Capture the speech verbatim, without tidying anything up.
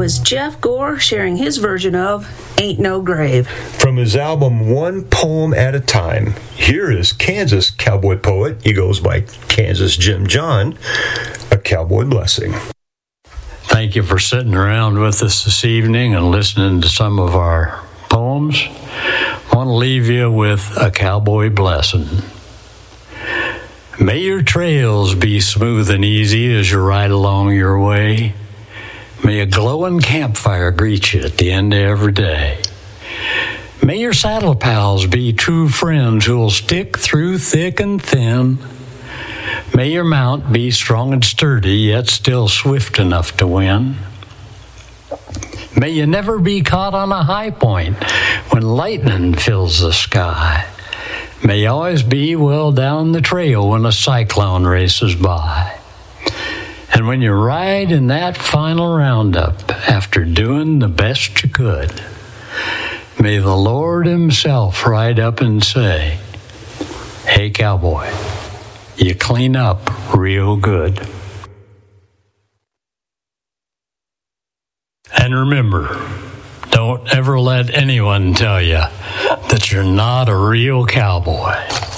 was Jeff Gore sharing his version of Ain't No Grave. From his album One Poem at a Time, here is Kansas cowboy poet, he goes by Kansas Jim John, A Cowboy Blessing. Thank you for sitting around with us this evening and listening to some of our poems. I want to leave you with A Cowboy Blessing. May your trails be smooth and easy as you ride along your way. May a glowing campfire greet you at the end of every day. May your saddle pals be true friends who'll stick through thick and thin. May your mount be strong and sturdy, yet still swift enough to win. May you never be caught on a high point when lightning fills the sky. May you always be well down the trail when a cyclone races by. And when you ride in that final roundup after doing the best you could, may the Lord himself ride up and say, "Hey, cowboy, you clean up real good." And remember, don't ever let anyone tell you that you're not a real cowboy.